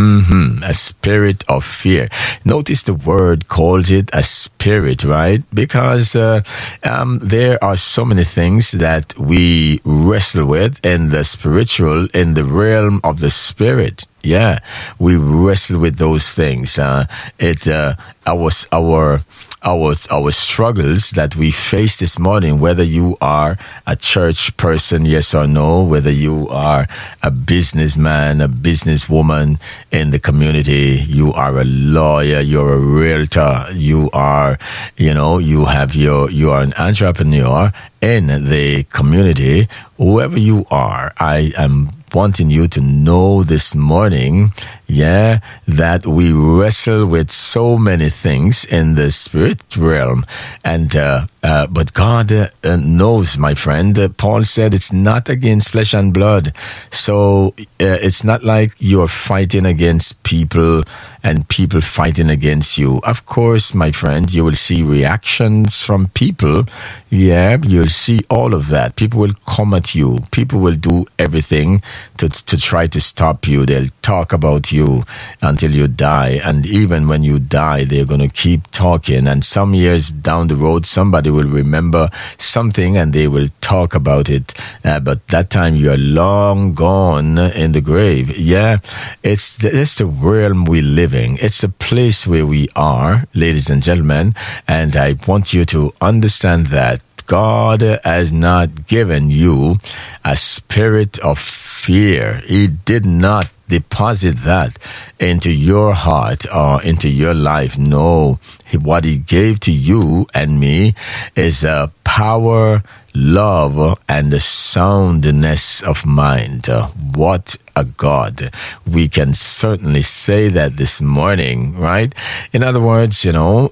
A spirit of fear. Notice the word calls it a spirit, right? Because there are so many things that we wrestle with in the spiritual, in the realm of the spirit. Yeah, we wrestle with those things. Our struggles that we face this morning, whether you are a church person, yes or no, whether you are a businessman, a businesswoman in the community, you are a lawyer, you're a realtor, you are an entrepreneur in the community, whoever you are, I am wanting you to know this morning, that we wrestle with so many things in the spirit realm, and but God knows, my friend. Paul said it's not against flesh and blood, so it's not like you're fighting against people and people fighting against you. Of course, my friend, you will see reactions from people. Yeah, you'll see all of that. People will come at you. People will do everything to try to stop you. They'll talk about you until you die. And even when you die, they're going to keep talking. And some years down the road, somebody will remember something and they will talk about it. But that time you're long gone in the grave. Yeah, it's the realm we live in. It's the place where we are, ladies and gentlemen. And I want you to understand that God has not given you a spirit of fear. He did not deposit that into your heart or into your life. No, what He gave to you and me is a power, love, and a soundness of mind. What a God. We can certainly say that this morning, right? In other words,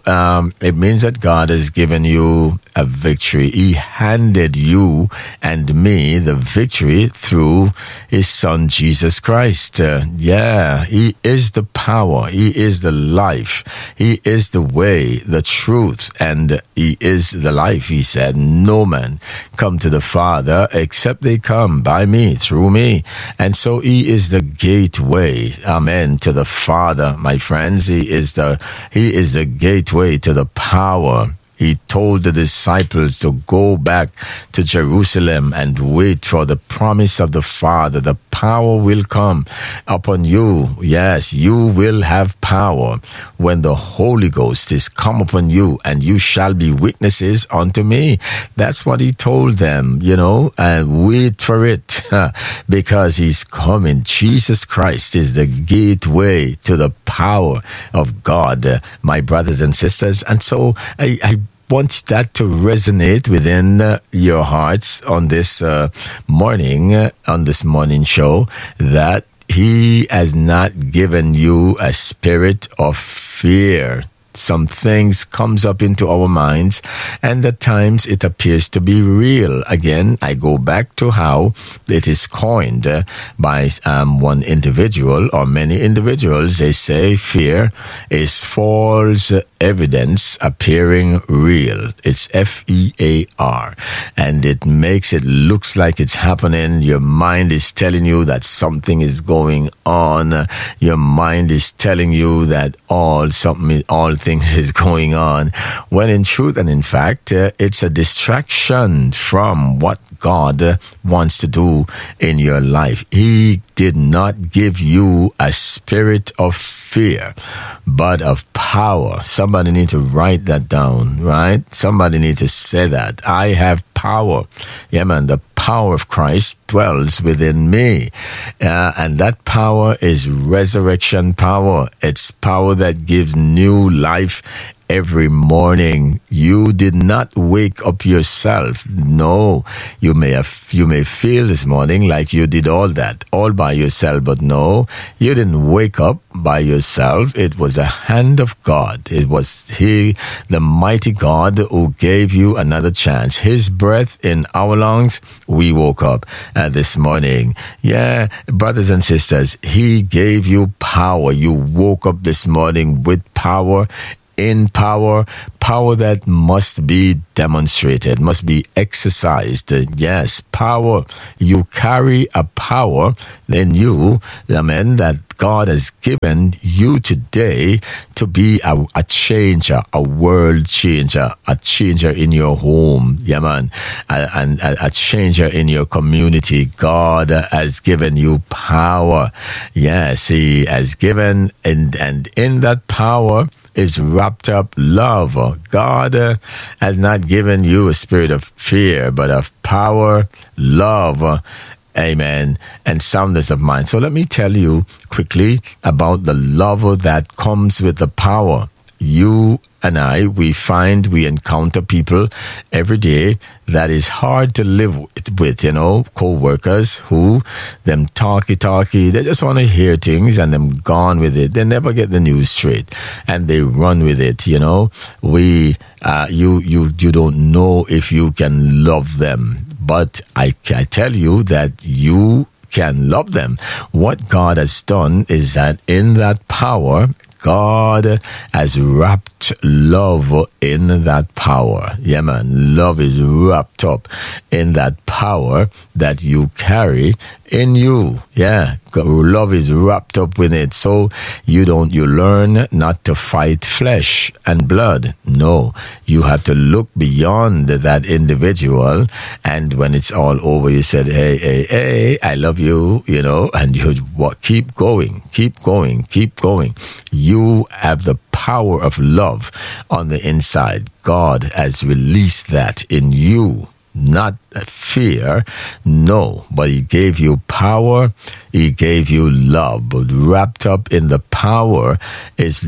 it means that God has given you a victory. He handed you and me the victory through His Son, Jesus Christ. He is the power. He is the life. He is the way, the truth, and He is the life. He said, no man come to the Father except they come by me, through me. And so He is the gateway, amen, to the Father, my friends. He is the gateway to the power. He told the disciples to go back to Jerusalem and wait for the promise of the Father. The power will come upon you. Yes, you will have power when the Holy Ghost is come upon you, and you shall be witnesses unto me. That's what He told them, and wait for it because He's coming. Jesus Christ is the gateway to the power of God, my brothers and sisters. And so I want that to resonate within your hearts on this morning show, that He has not given you a spirit of fear. Some things comes up into our minds, and at times it appears to be real. Again, I go back to how it is coined by one individual or many individuals. They say fear is false evidence appearing real. It's FEAR, and it makes it looks like it's happening. Your mind is telling you that something is going on. Your mind is telling you that all things is going on, when in truth and in fact, it's a distraction from what God wants to do in your life. He did not give you a spirit of fear, but of power. Somebody need to write that down, right? Somebody need to say that. I have power. Yeah, man, the power of Christ dwells within me. And that power is resurrection power. It's power that gives new life every morning. You did not wake up yourself. No, you may feel this morning like you did all that all by yourself, but no, you didn't wake up by yourself. It was a hand of God. It was He, the mighty God, who gave you another chance. His breath in our lungs, we woke up this morning. Yeah, brothers and sisters, He gave you power. You woke up this morning with power in power, power that must be demonstrated, must be exercised. Yes, power. You carry a power in you, amen, that God has given you today to be a changer, a world changer, a changer in your home, yeah, man, and a changer in your community. God has given you power. Yes, He has given, and in that power is wrapped up love. God has not given you a spirit of fear, but of power, love, amen, and soundness of mind. So let me tell you quickly about the love that comes with the power. You and I, we encounter people every day that is hard to live with, co-workers who, them talky, they just want to hear things and them gone with it. They never get the news straight and they run with it, you don't know if you can love them. But I tell you that you can love them. What God has done is that in that power, God has wrapped love in that power. Yeah, man. Love is wrapped up in that power that you carry in you. Yeah. Love is wrapped up with it. So you learn not to fight flesh and blood. No. You have to look beyond that individual. And when it's all over, you said, hey, I love you, and you keep going. You have the power of love on the inside. God has released that in you. Not fear, no, but He gave you power, He gave you love. But wrapped up in the power it's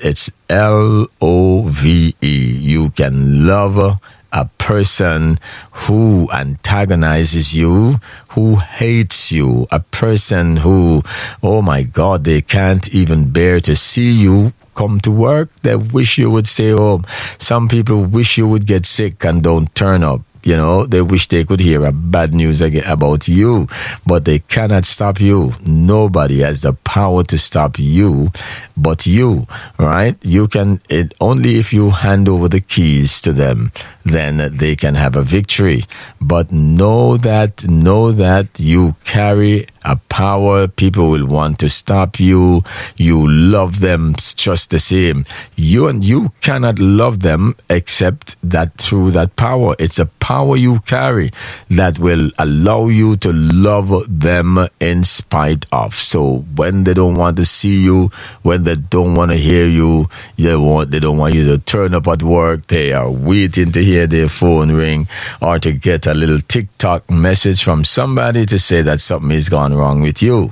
LOVE. You can love a person who antagonizes you, who hates you, a person who, oh my God, they can't even bear to see you come to work. They wish you would stay home. Some people wish you would get sick and don't turn up. They wish they could hear a bad news about you, but they cannot stop you. Nobody has the power to stop you but you, right? You can, only if you hand over the keys to them, then they can have a victory. But know that you carry a power. People will want to stop you. You love them just the same. You cannot love them except that through that power. It's a power you carry that will allow you to love them in spite of. So when they don't want to see you, when they don't want to hear you, they don't want you to turn up at work, they are waiting to hear their phone ring or to get a little TikTok message from somebody to say that something is gone wrong with you.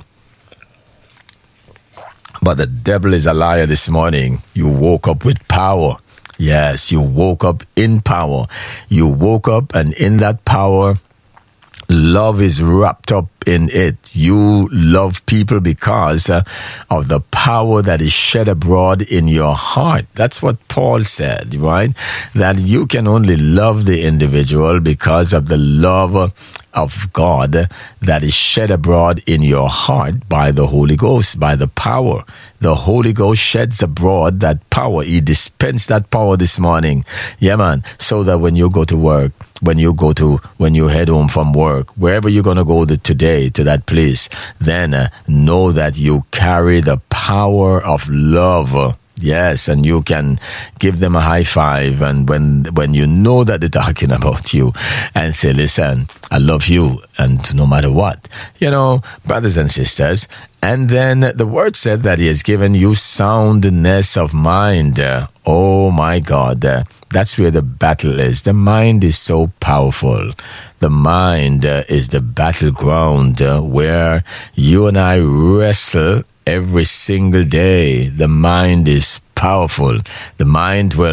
But the devil is a liar this morning. You woke up with power. Yes, you woke up in power. You woke up, and in that power, love is wrapped up in it. You love people because of the power that is shed abroad in your heart. That's what Paul said, right? That you can only love the individual because of the love of God that is shed abroad in your heart by the Holy Ghost, by the power. The Holy Ghost sheds abroad that power. He dispensed that power this morning. Yeah, man. So that when you go to work, when you head home from work, wherever you're going to go today, to that place, then know that you carry the power of love. Yes, and you can give them a high five, and when you know that they're talking about you, and say, listen, I love you, and no matter what, brothers and sisters. And then the word said that He has given you soundness of mind. Oh my God, that's where the battle is. The mind is so powerful. The mind is the battleground where you and I wrestle every single day. The mind is powerful. The mind will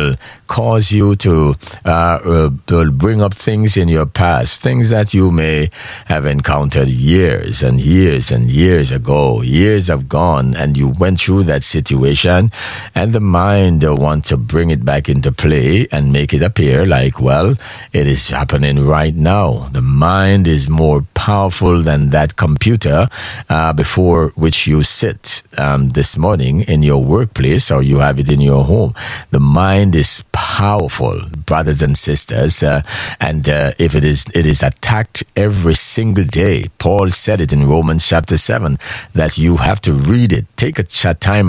cause you to bring up things in your past, things that you may have encountered years and years and years ago. Years have gone and you went through that situation, and the mind wants to bring it back into play and make it appear like, well, it is happening right now. The mind is more powerful than that computer before which you sit this morning in your workplace, or you have it in your home. The mind is powerful, brothers and sisters, and if it is attacked every single day. Paul said it in Romans chapter 7 that you have to read it. Take a time